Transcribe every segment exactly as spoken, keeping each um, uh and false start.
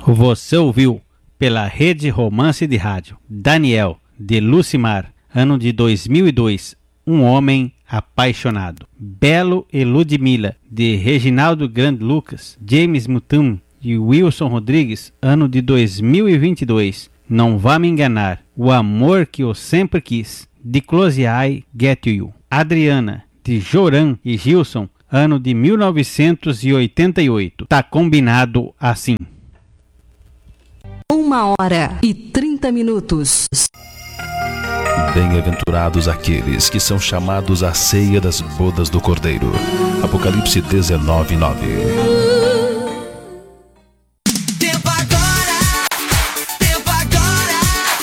Você ouviu pela Rede Romance de Rádio Daniel, de Lucimar, ano de dois mil e dois, Um Homem Apaixonado. Belo e Ludmilla, de Reginaldo Grande Lucas, James Mutum e Wilson Rodrigues, ano de dois mil e vinte e dois. Não Vá Me Enganar, O Amor Que Eu Sempre Quis, de Close I Get You. Adriana, de Joran e Gilson, ano de mil novecentos e oitenta e oito. Tá combinado assim. Uma hora e trinta minutos. Bem-aventurados aqueles que são chamados à ceia das bodas do Cordeiro. Apocalipse dezenove, nove. Tempo agora, tempo agora.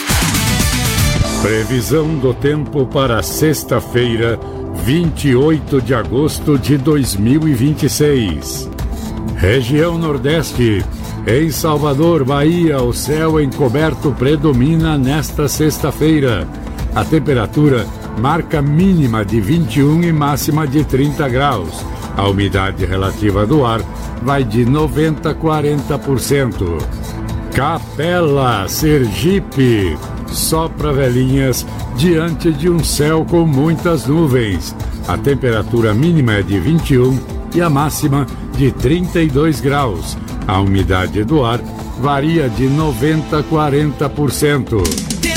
Previsão do tempo para sexta-feira, vinte e oito de agosto de dois mil e vinte e seis. Região Nordeste. Em Salvador, Bahia, o céu encoberto predomina nesta sexta-feira. A temperatura marca mínima de vinte e um e máxima de trinta graus. A umidade relativa do ar vai de noventa a quarenta por cento. Capela, Sergipe. Sopra velhinhas diante de um céu com muitas nuvens. A temperatura mínima é de vinte e um e a máxima de trinta e dois graus. A umidade do ar varia de noventa a quarenta por cento.